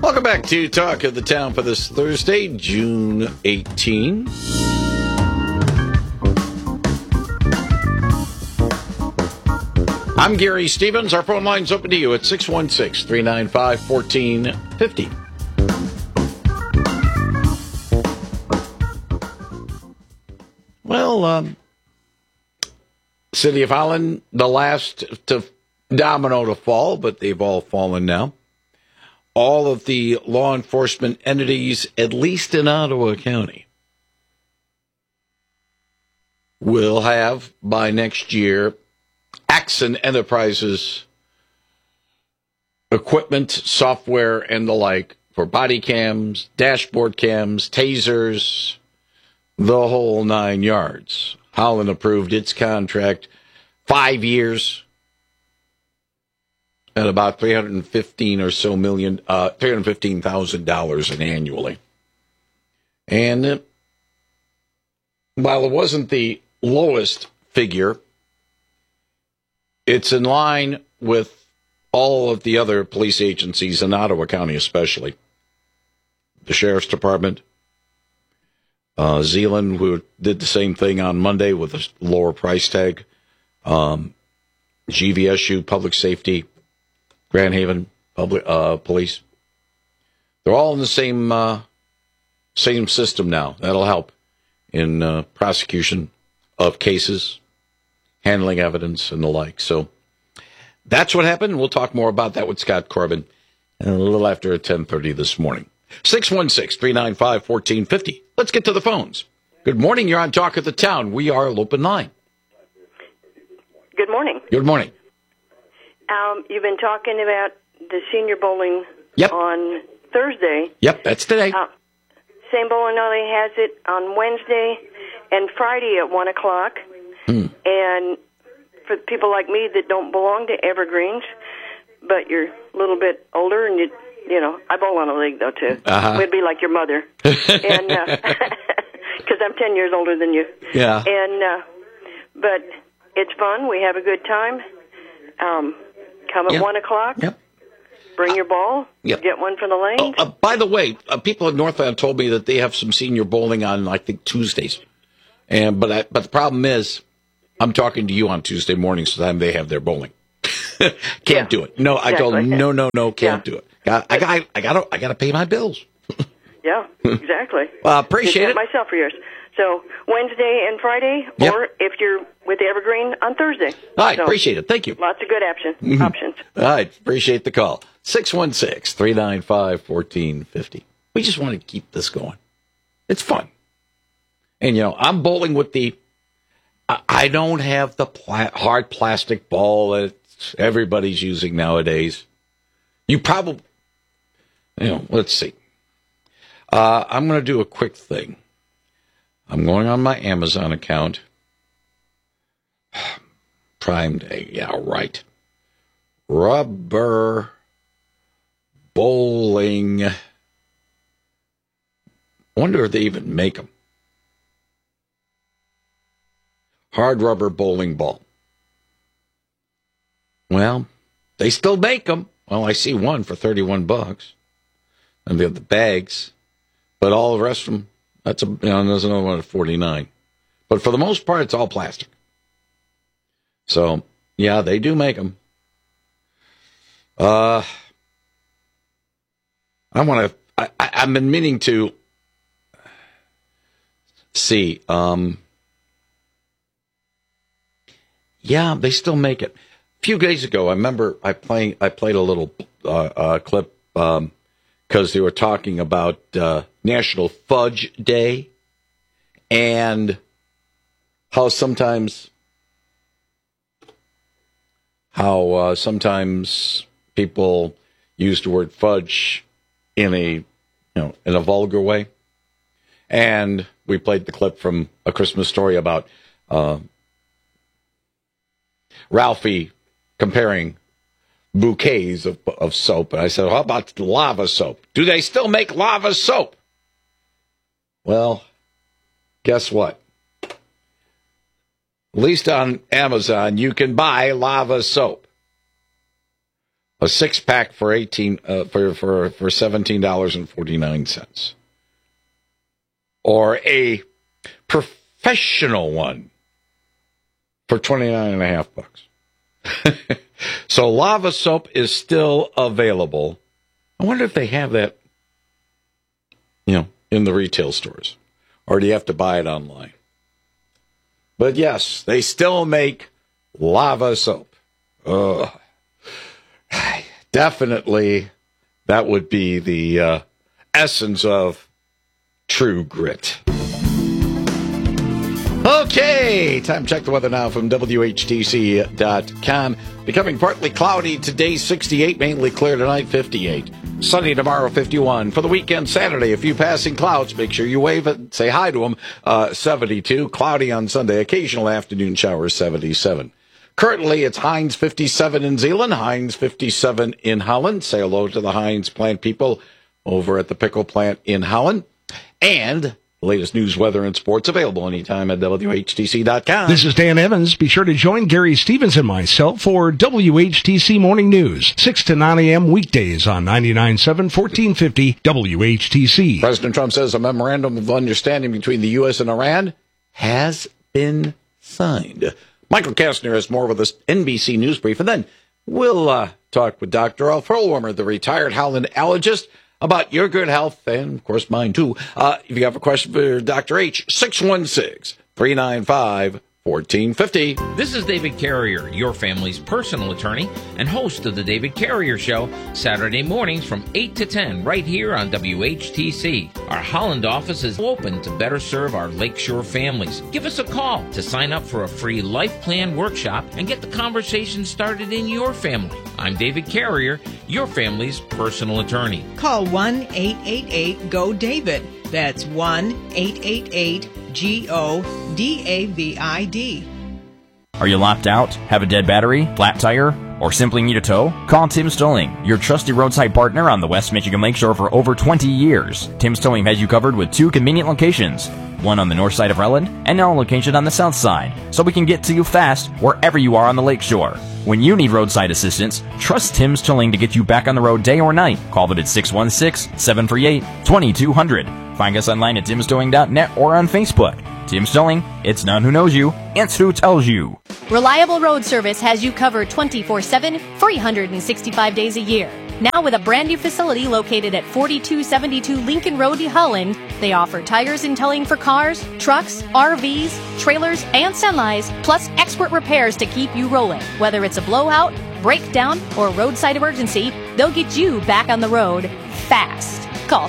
Welcome back to Talk of the Town for this Thursday, June 18. I'm Gary Stevens. Our phone line's open to you at 616-395-1450. Well, City of Holland, the last domino to fall, but they've all fallen now. All of the law enforcement entities, at least in Ottawa County, will have, by next year, Axon Enterprises equipment, software, and the like for body cams, dashboard cams, tasers, the whole 9 yards. Holland approved its contract, 5 years, at about $315,000 annually. And while it wasn't the lowest figure, it's in line with all of the other police agencies in Ottawa County, especially the Sheriff's Department, Zealand, who did the same thing on Monday with a lower price tag, GVSU, Public Safety, Grand Haven Public Police. They're all in the same system now. That'll help in prosecution of cases, handling evidence, and the like. So that's what happened. We'll talk more about that with Scott Corbin a little after 10:30 this morning. 616-395-1450. Let's get to the phones. Good morning. You're on Talk of the Town. We are open line. Good morning. Good morning. You've been talking about the senior bowling on Thursday. Yep, that's today. Same bowling alley has it on Wednesday and Friday at 1 o'clock. And for people like me that don't belong to Evergreens, but you're a little bit older and you know, I bowl on a league though too. We'd be like your mother, and because I'm 10 years older than you. Yeah. And but it's fun. We have a good time. Come at 1 o'clock. Yep. Bring your ball. Yep. Get one for the lanes. By the way, people in Northland told me that they have some senior bowling on, I think, Tuesdays. But the problem is, I'm talking to you on Tuesday morning, so they have their bowling. Can't do it. No, I told them, no, can't do it. I got to pay my bills. Yeah, exactly. Appreciate it. Myself for years. So Wednesday and Friday, or if you're with Evergreen on Thursday. All right, appreciate it. Thank you. Lots of good options. All right, appreciate the call. 616-395-1450. We just want to keep this going. It's fun. And, I'm bowling with I don't have the hard plastic ball that everybody's using nowadays. You probably, let's see. I'm going to do a quick thing. I'm going on my Amazon account. Prime Day, yeah, right. Rubber bowling. I wonder if they even make them. Hard rubber bowling ball. Well, they still make them. Well, I see one for $31, and they have the bags, but all the rest of them, there's another one at $49. But for the most part, it's all plastic. So, yeah, they do make them. I've been meaning to see. Yeah, they still make it. A few days ago, I remember I played a little clip because they were talking about National Fudge Day and how sometimes people use the word fudge in a vulgar way. And we played the clip from A Christmas Story about Ralphie comparing bouquets of soap. And I said, how about lava soap? Do they still make lava soap? Well, guess what? At least on Amazon, you can buy lava soap. a 6-pack for $17.49, or a professional one for $29.50. So Lava Soap is still available. I wonder if they have that, in the retail stores, or do you have to buy it online? But yes, they still make Lava Soap. Definitely, that would be the essence of true grit. Okay, time to check the weather now from WHTC.com. Becoming partly cloudy today, 68, mainly clear tonight, 58. Sunny tomorrow, 51. For the weekend, Saturday, a few passing clouds. Make sure you wave and say hi to them. 72. Cloudy on Sunday. Occasional afternoon showers, 77. Currently, it's Heinz 57 in Zeeland, Heinz 57 in Holland. Say hello to the Heinz plant people over at the pickle plant in Holland. And the latest news, weather, and sports available anytime at WHTC.com. This is Dan Evans. Be sure to join Gary Stevens and myself for WHTC Morning News, 6 to 9 a.m. weekdays on 99.7, 1450 WHTC. President Trump says a memorandum of understanding between the U.S. and Iran has been signed. Michael Kastner has more with us, NBC News Brief, and then we'll talk with Dr. Al Perlwimmer, the retired Howland allergist, about your good health, and, of course, mine, too. If you have a question for Dr. H, 616-395-1450. This is David Carrier, your family's personal attorney and host of The David Carrier Show, Saturday mornings from 8 to 10, right here on WHTC. Our Holland office is open to better serve our Lakeshore families. Give us a call to sign up for a free life plan workshop and get the conversation started in your family. I'm David Carrier, your family's personal attorney. Call 1-888-GO-DAVID. That's 1-888-GO-DAVID. Are you locked out, have a dead battery, flat tire, or simply need a tow? Call Tim's Towing, your trusty roadside partner on the West Michigan Lakeshore for over 20 years. Tim's Towing has you covered with 2 convenient locations, one on the north side of Relland and now a location on the south side, so we can get to you fast wherever you are on the lakeshore. When you need roadside assistance, trust Tim's Towing to get you back on the road day or night. Call them at 616-738-2200. Find us online at timstowing.net or on Facebook. Tim's Towing, it's none who knows you, it's who tells you. Reliable Road Service has you covered 24/7, 365 days a year. Now with a brand new facility located at 4272 Lincoln Road, Holland, they offer tires and towing for cars, trucks, RVs, trailers, and semis, plus expert repairs to keep you rolling. Whether it's a blowout, breakdown, or roadside emergency, they'll get you back on the road fast. Call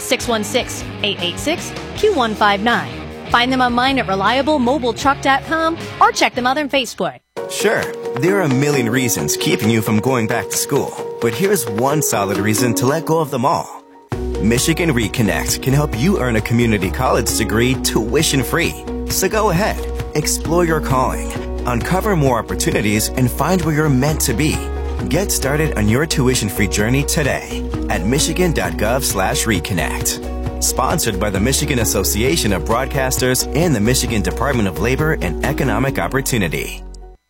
616-886-Q159. Find them online at reliablemobiletruck.com or check them out on Facebook. Sure, there are a million reasons keeping you from going back to school, but here's one solid reason to let go of them all. Michigan Reconnect can help you earn a community college degree tuition-free. So go ahead, explore your calling, uncover more opportunities, and find where you're meant to be. Get started on your tuition-free journey today at michigan.gov/reconnect. Sponsored by the Michigan Association of Broadcasters and the Michigan Department of Labor and Economic Opportunity.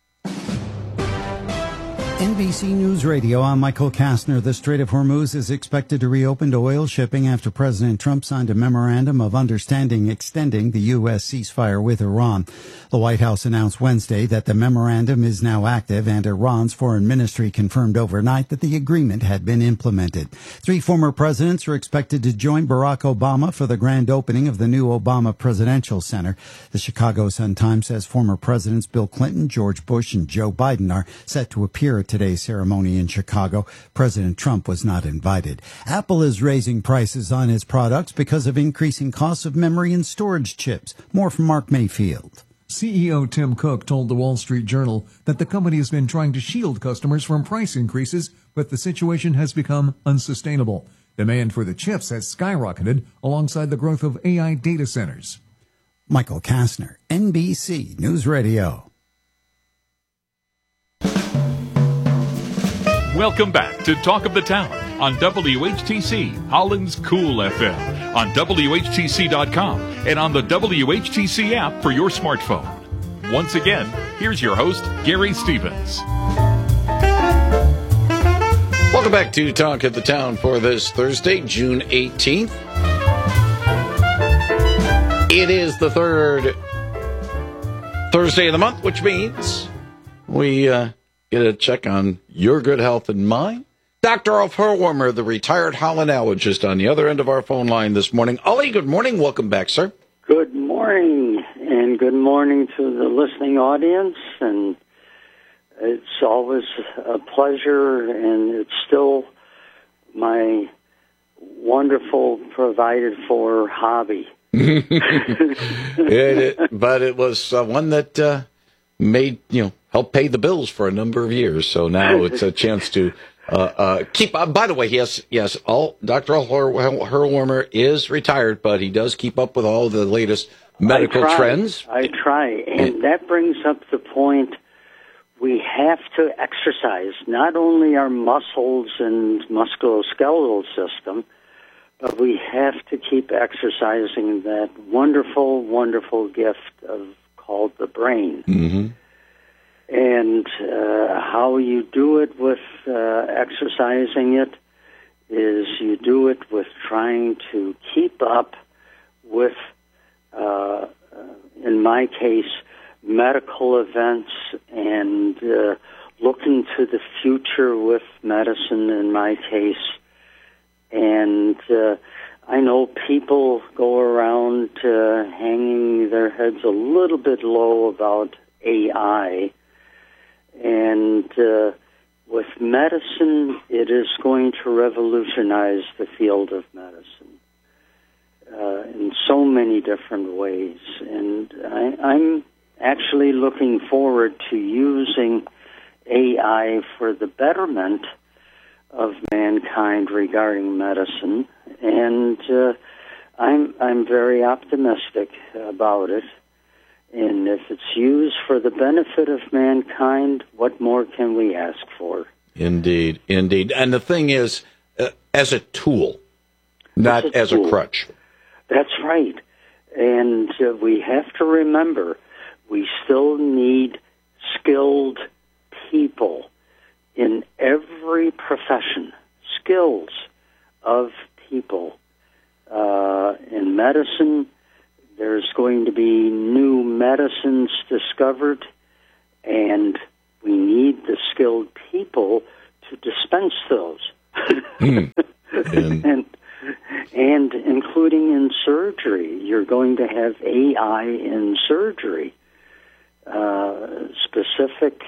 NBC News Radio, I'm Michael Kastner. The Strait of Hormuz is expected to reopen to oil shipping after President Trump signed a memorandum of understanding extending the U.S. ceasefire with Iran. The White House announced Wednesday that the memorandum is now active, and Iran's foreign ministry confirmed overnight that the agreement had been implemented. 3 former presidents are expected to join Barack Obama for the grand opening of the new Obama Presidential Center. The Chicago Sun-Times says former presidents Bill Clinton, George Bush, and Joe Biden are set to appear at today's ceremony in Chicago. President Trump was not invited. Apple is raising prices on its products because of increasing costs of memory and storage chips. More from Mark Mayfield. CEO Tim Cook told the Wall Street Journal that the company has been trying to shield customers from price increases, but the situation has become unsustainable. Demand for the chips has skyrocketed alongside the growth of AI data centers. Michael Kastner, NBC News Radio. Welcome back to Talk of the Town on WHTC, Holland's Cool FM, on WHTC.com, and on the WHTC app for your smartphone. Once again, here's your host, Gary Stevens. Welcome Welcome back to Talk of the Town for this Thursday, June 18th. It is the third Thursday of the month, which means we get a check on your good health and mine. Dr. Rolf Herwarmer, the retired Holland allergist, on the other end of our phone line this morning. Ollie, good morning. Welcome back, sir. Good morning, and good morning to the listening audience. And it's always a pleasure, and it's still my wonderful provided-for hobby. But it was one that made, helped pay the bills for a number of years. So now it's a chance to keep. By the way, yes, Dr. Herwarmer is retired, but he does keep up with all the latest medical trends. I try, and that brings up the point. We have to exercise not only our muscles and musculoskeletal system, but we have to keep exercising that wonderful, wonderful gift called the brain. Mm-hmm. And how you do it with exercising it is you do it with trying to keep up with, in my case, medical events and looking to the future with medicine, in my case. And I know people go around hanging their heads a little bit low about AI. And with medicine, it is going to revolutionize the field of medicine in so many different ways. And I'm actually looking forward to using AI for the betterment of mankind regarding medicine, and I'm very optimistic about it. And if it's used for the benefit of mankind, what more can we ask for? Indeed. And the thing is, as a tool, not as a crutch. That's right. And we have to remember, we still need skilled people in every profession, skills of people. In medicine, there's going to be new medicines discovered, and we need the skilled people to dispense those. And including in surgery, you're going to have AI in surgery. Specific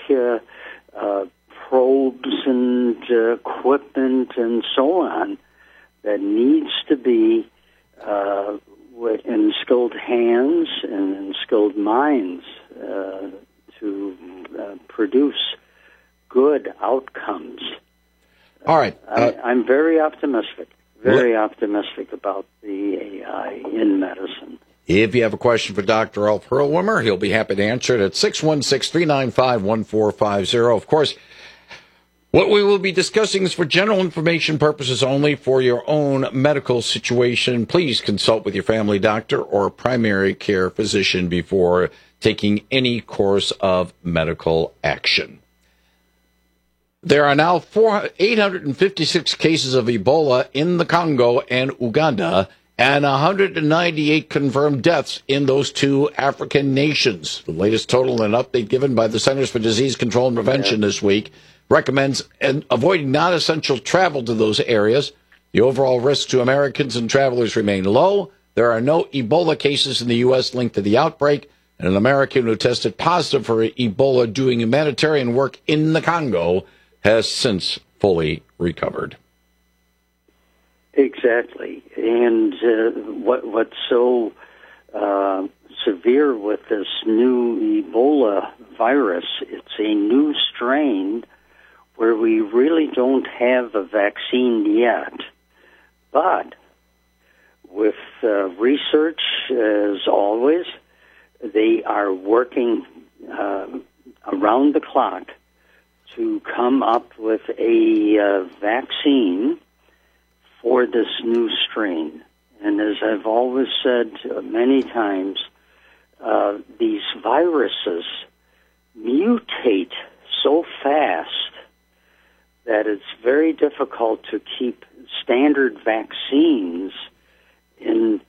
probes and equipment and so on that needs to be in skilled hands and in skilled minds to produce good outcomes. All right. I'm very optimistic about the AI in medicine. If you have a question for Dr. Rolf Herwarmer, he'll be happy to answer it at 616-395-1450. Of course, what we will be discussing is for general information purposes only. For your own medical situation, please consult with your family doctor or primary care physician before taking any course of medical action. There are now 856 cases of Ebola in the Congo and Uganda, and 198 confirmed deaths in those two African nations. The latest total and update given by the Centers for Disease Control and Prevention this week recommends avoiding non-essential travel to those areas. The overall risk to Americans and travelers remain low. There are no Ebola cases in the U.S. linked to the outbreak, and an American who tested positive for Ebola doing humanitarian work in the Congo has since fully recovered. Exactly. And what's so severe with this new Ebola virus, it's a new strain where we really don't have a vaccine yet. But with research, as always, they are working around the clock to come up with a vaccine for this new strain. And as I've always said many times, these viruses mutate so fast that it's very difficult to keep standard vaccines in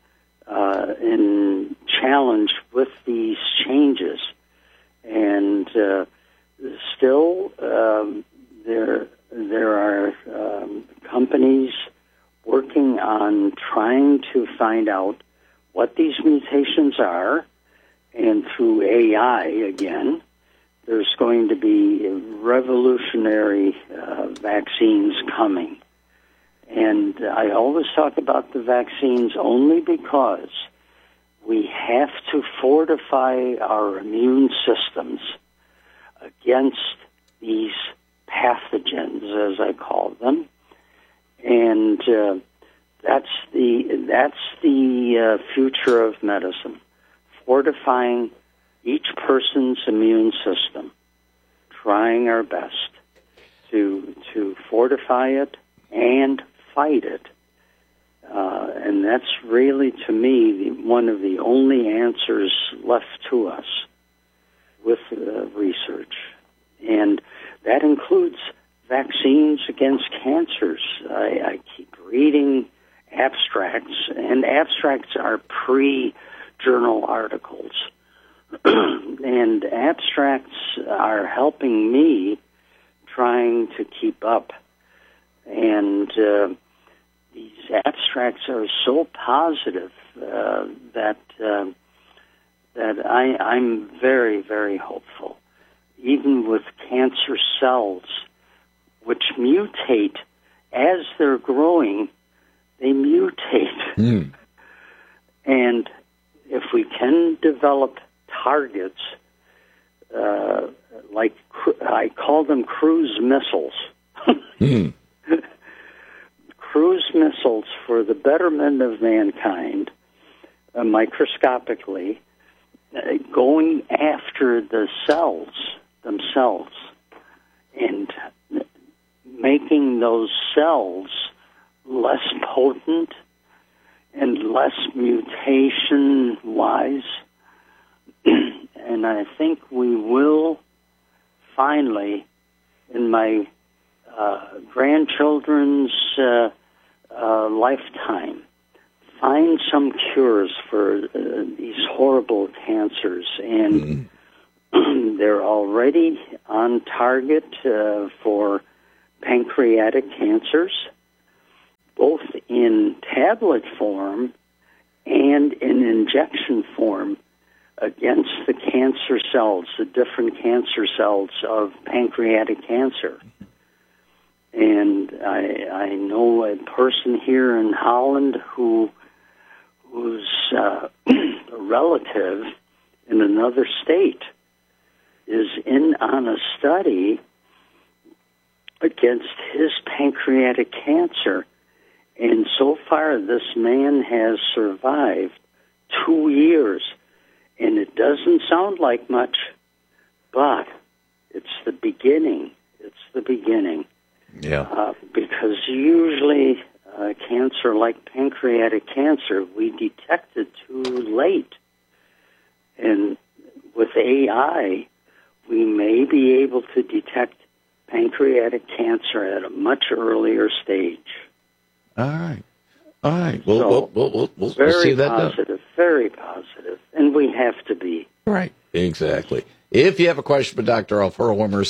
challenge with these changes. And still, there are companies working on trying to find out what these mutations are, and through AI again, there's going to be revolutionary vaccines coming. And I always talk about the vaccines only because we have to fortify our immune systems against these pathogens, as I call them. And that's the future of medicine, fortifying each person's immune system, trying our best to fortify it and fight it. And that's really, to me, one of the only answers left to us with research. And that includes vaccines against cancers. I keep reading abstracts, and abstracts are pre-journal articles. And abstracts are helping me trying to keep up. And these abstracts are so positive that I'm very, very hopeful. Even with cancer cells, which mutate as they're growing, they mutate. Mm. And if we can develop targets, like I call them cruise missiles, mm. cruise missiles for the betterment of mankind, microscopically, going after the cells themselves and making those cells less potent and less mutation-wise. And I think we will finally, in my grandchildren's lifetime, find some cures for these horrible cancers. And they're already on target for pancreatic cancers, both in tablet form and in injection form against the cancer cells, the different cancer cells of pancreatic cancer. And I know a person here in Holland whose relative in another state is in on a study against his pancreatic cancer. And so far, this man has survived 2 years. And it doesn't sound like much, but it's the beginning. It's the beginning. Yeah. Because usually cancer like pancreatic cancer, we detect it too late. And with AI, we may be able to detect pancreatic cancer at a much earlier stage. All right. All right. We'll see that positive, very positive. And we have to be. Right. Exactly. If you have a question for Dr. Ralph Erlwimmer,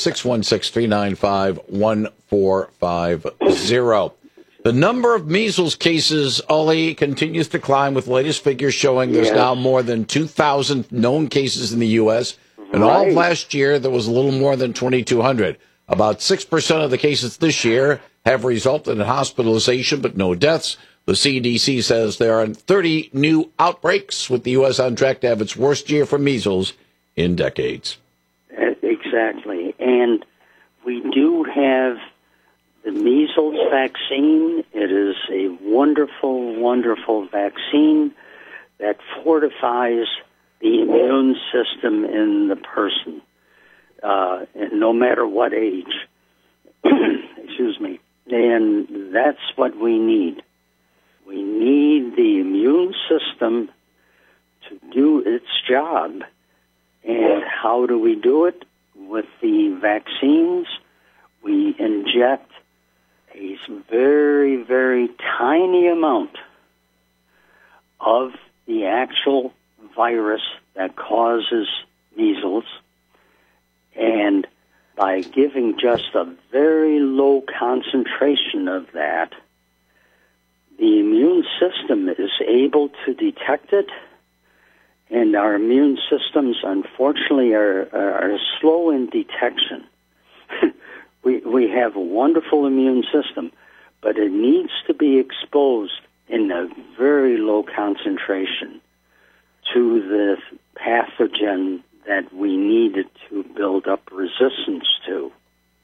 616-395-1450. The number of measles cases, Ollie, continues to climb, with latest figures showing there's now more than 2,000 known cases in the U.S. And all of last year, there was a little more than 2,200. About 6% of the cases this year have resulted in hospitalization, but no deaths. The CDC says there are 30 new outbreaks, with the U.S. on track to have its worst year for measles in decades. Exactly. And we do have the measles vaccine. It is a wonderful, wonderful vaccine that fortifies the immune system in the person, and no matter what age. Excuse me. And that's what we need. We need the immune system to do its job. And how do we do it? With the vaccines, we inject a very, very tiny amount of the actual virus that causes measles, and by giving just a very low concentration of that, the immune system is able to detect it, and our immune systems, unfortunately, are slow in detection. We have a wonderful immune system, but it needs to be exposed in a very low concentration to the pathogen that we needed to build up resistance to.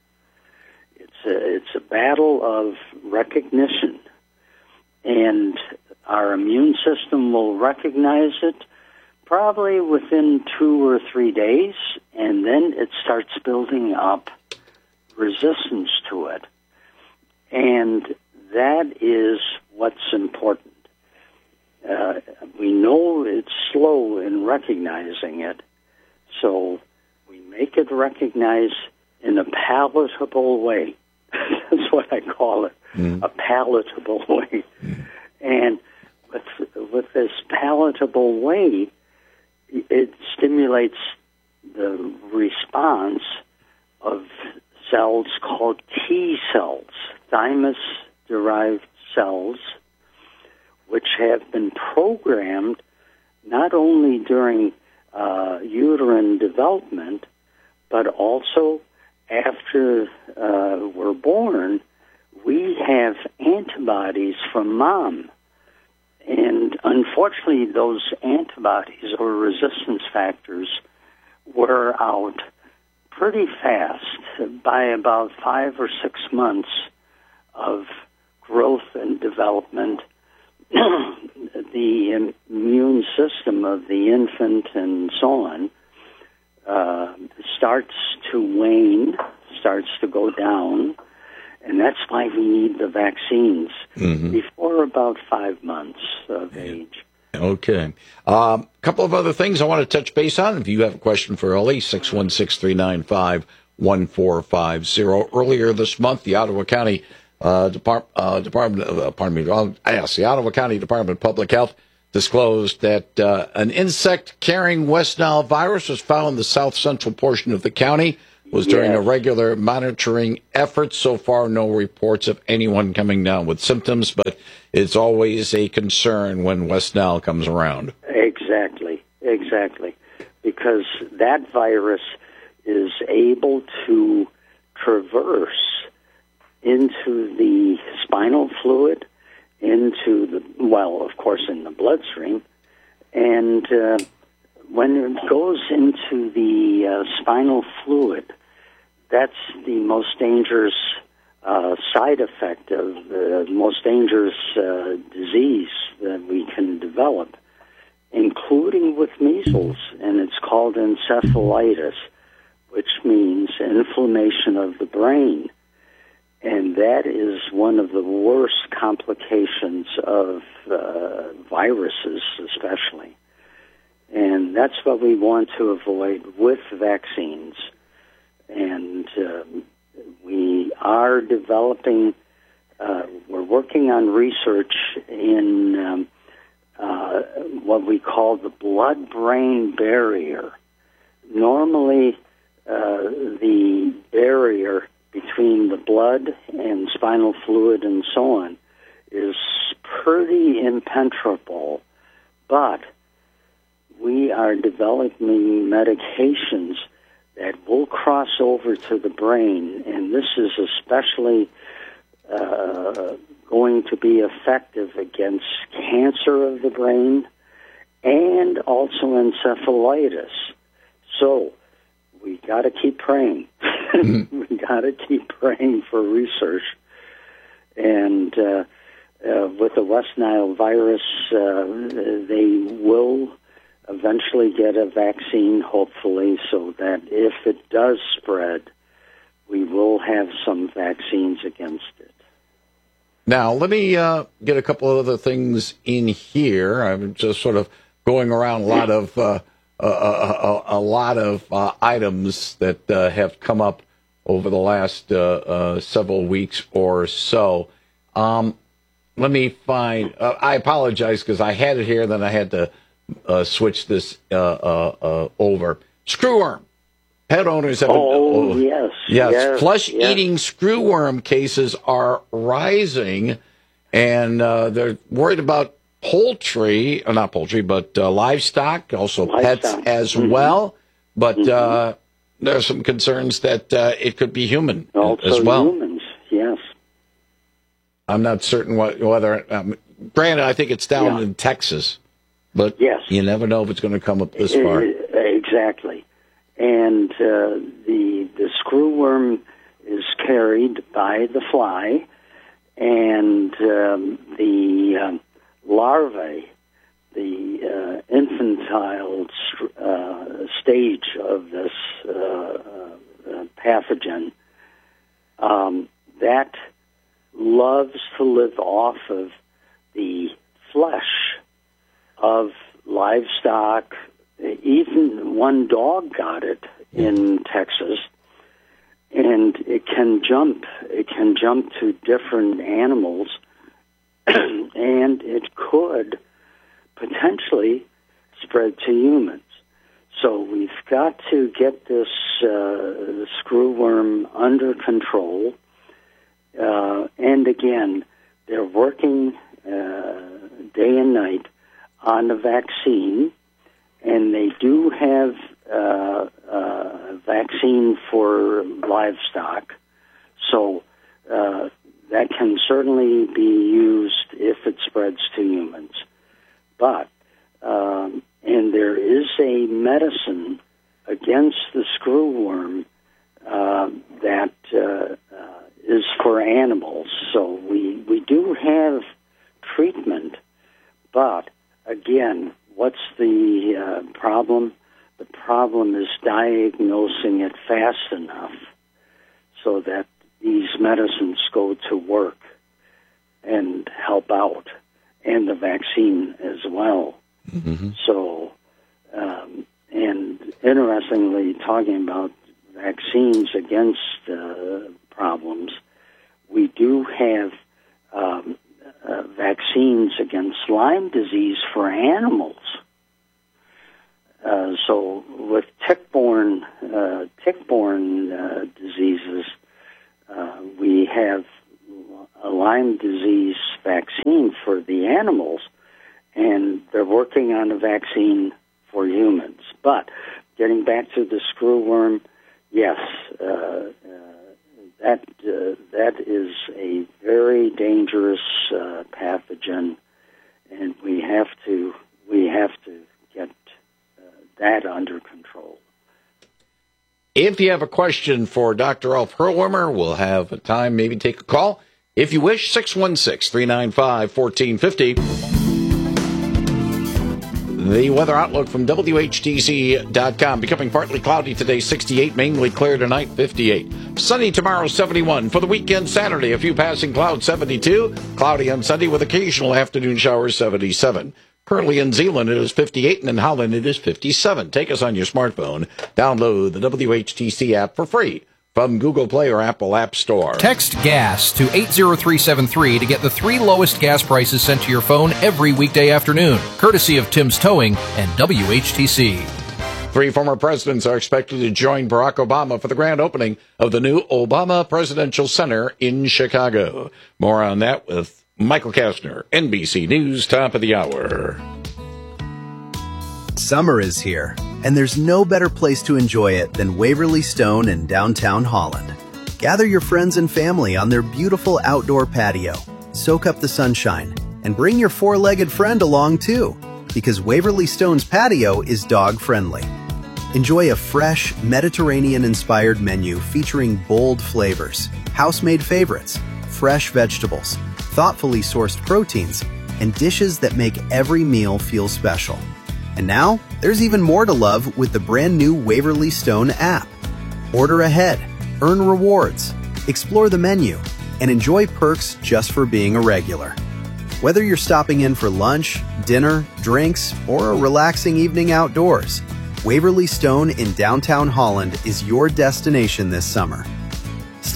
It's a battle of recognition, and our immune system will recognize it probably within 2 or 3 days, and then it starts building up resistance to it. And that is what's important. We know it's slow in recognizing it, so we make it recognize in a palatable way. That's what I call it, a palatable way. And with this palatable way, it stimulates the response of cells called T cells, thymus-derived cells, which have been programmed not only during uterine development, but also after we're born. We have antibodies from mom. And unfortunately, those antibodies or resistance factors wear out pretty fast. By about 5 or 6 months of growth and development, the immune system of the infant and so on starts to wane, starts to go down, and that's why we need the vaccines before about 5 months of age. Okay. Couple of other things I want to touch base on. If you have a question for Ellie, 616-395-1450. Earlier this month, the Ottawa County the Ottawa County Department of Public Health disclosed that an insect carrying West Nile virus was found in the south central portion of the county. Was during a regular monitoring effort. So far, no reports of anyone coming down with symptoms, but it's always a concern when West Nile comes around. Exactly. Because that virus is able to traverse into the spinal fluid, into the, of course, in the bloodstream, and when it goes into the spinal fluid, that's the most dangerous side effect of the most dangerous disease that we can develop, including with measles, and it's called encephalitis, which means inflammation of the brain. And that is one of the worst complications of viruses, especially. And that's what we want to avoid with vaccines. And we are developing, we're working on research in what we call the blood-brain barrier. Normally, the barrier between the blood and spinal fluid and so on is pretty impenetrable, but we are developing medications that will cross over to the brain, and this is especially going to be effective against cancer of the brain and also encephalitis. So we got to keep praying. We got to keep praying for research. And with the West Nile virus, they will eventually get a vaccine, hopefully, so that if it does spread, we will have some vaccines against it. Now, let me get a couple of other things in here. I'm just sort of going around a lot of items that have come up over the last several weeks or so. Let me find. I apologize because I had it here, then I had to switch this over. Screwworm. Pet owners have yes. Flesh-eating screwworm cases are rising, and they're worried about livestock, also pets as well. But there are some concerns that it could be human as well. Humans, yes. I'm not certain whether. Granted, I think it's down in Texas, but you never know if it's going to come up this far. Exactly. And the screwworm is carried by the fly, and the larvae, the infantile stage of this pathogen, that loves to live off of the flesh of livestock. Even one dog got it in Texas, and it can jump. It can jump to different animals, and it could potentially spread to humans. So we've got to get this screwworm under control. And again, they're working day and night on a vaccine. And they do have a vaccine for livestock, so that can certainly be used if it spreads to humans. But, and there is a medicine against the screwworm that is for animals. So we do have treatment, but again, what's the problem? The problem is diagnosing it fast enough so that these medicines go to work and help out, and the vaccine as well. Mm-hmm. So, and interestingly, talking about vaccines against problems, we do have vaccines against Lyme disease for animals. So with tick-borne diseases, we have a Lyme disease vaccine for the animals, and they're working on a vaccine for humans. But getting back to the screwworm, yes, that is a very dangerous pathogen, and we have to get that under control. If you have a question for Dr. Alf Herrlwimmer, we'll have a time, maybe take a call. If you wish, 616-395-1450. The weather outlook from WHTC.com. Becoming partly cloudy today, 68. Mainly clear tonight, 58. Sunny tomorrow, 71. For the weekend, Saturday, a few passing clouds, 72. Cloudy on Sunday with occasional afternoon showers, 77. Currently in Zeeland, it is 58, and in Holland, it is 57. Take us on your smartphone. Download the WHTC app for free from Google Play or Apple App Store. Text GAS to 80373 to get the 3 lowest gas prices sent to your phone every weekday afternoon, courtesy of Tim's Towing and WHTC. 3 former presidents are expected to join Barack Obama for the grand opening of the new Obama Presidential Center in Chicago. More on that with Michael Kastner, NBC News, top of the hour. Summer is here, and there's no better place to enjoy it than Waverly Stone in downtown Holland. Gather your friends and family on their beautiful outdoor patio, soak up the sunshine, and bring your 4-legged friend along too, because Waverly Stone's patio is dog-friendly. Enjoy a fresh, Mediterranean-inspired menu featuring bold flavors, house-made favorites, fresh vegetables, thoughtfully sourced proteins, and dishes that make every meal feel special. And now, there's even more to love with the brand new Waverly Stone app. Order ahead, earn rewards, explore the menu, and enjoy perks just for being a regular. Whether you're stopping in for lunch, dinner, drinks, or a relaxing evening outdoors, Waverly Stone in downtown Holland is your destination this summer.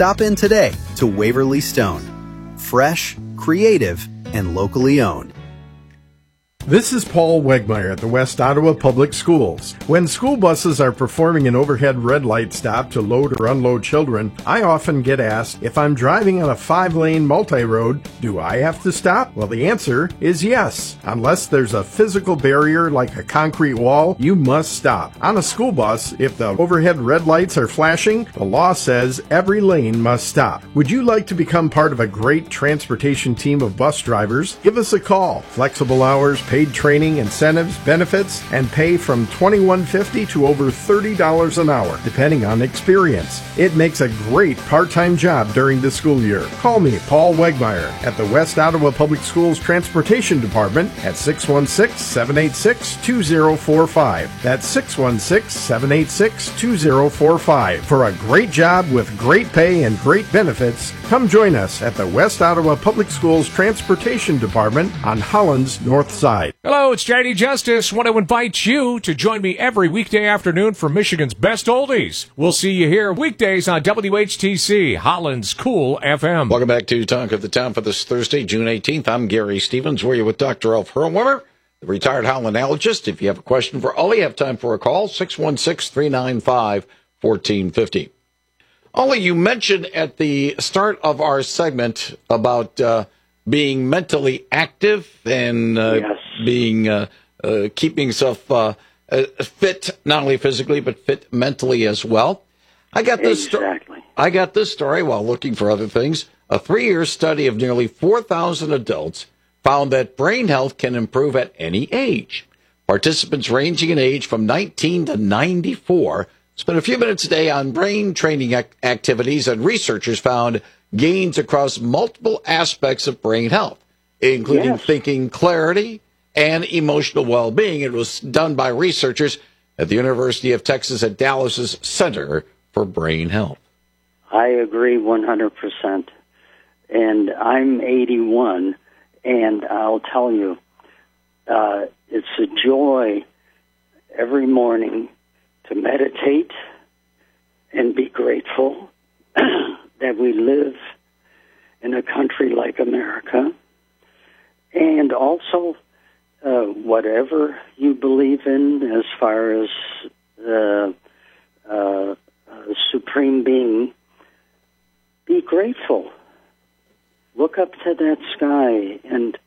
Stop in today to Waverly Stone. Fresh, creative, and locally owned. This is Paul Wegmeyer at the West Ottawa Public Schools. When school buses are performing an overhead red light stop to load or unload children, I often get asked, if I'm driving on a 5-lane multi-road, do I have to stop? Well, the answer is yes. Unless there's a physical barrier like a concrete wall, you must stop. On a school bus, if the overhead red lights are flashing, the law says every lane must stop. Would you like to become part of a great transportation team of bus drivers? Give us a call. Flexible hours, paid training, incentives, benefits, and pay from $21.50 to over $30 an hour, depending on experience. It makes a great part-time job during the school year. Call me, Paul Wegmeyer, at the West Ottawa Public Schools Transportation Department at 616-786-2045. That's 616-786-2045. For a great job with great pay and great benefits, come join us at the West Ottawa Public Schools Transportation Department on Holland's North Side. Hello, it's JD Justice. Want to invite you to join me every weekday afternoon for Michigan's Best Oldies. We'll see you here weekdays on WHTC, Holland's Cool FM. Welcome back to Talk of the Town for this Thursday, June 18th. I'm Gary Stevens. We're here with Dr. Ulf Hurlwimmer, the retired Hollandologist. If you have a question for Ollie, you have time for a call, 616-395-1450. Ollie, you mentioned at the start of our segment about being mentally active and being keeping yourself fit, not only physically but fit mentally as well. I got this story while looking for other things. A 3-year study of nearly 4,000 adults found that brain health can improve at any age. Participants ranging in age from 19 to 94 spent a few minutes a day on brain training activities, and researchers found gains across multiple aspects of brain health, including thinking clarity and emotional well-being. It was done by researchers at the University of Texas at Dallas's Center for Brain Health. I agree 100%. And I'm 81, and I'll tell you, it's a joy every morning to meditate and be grateful that we live in a country like America, and also whatever you believe in as far as the supreme being, be grateful. Look up to that sky and